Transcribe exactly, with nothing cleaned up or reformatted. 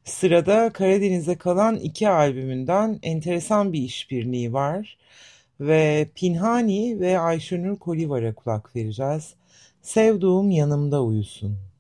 Sırada Karadeniz'e kalan iki albümünden enteresan bir işbirliği var ve Pinhani ve Ayşenur Kolivar'a kulak vereceğiz. Sevduğum yanımda uyusun.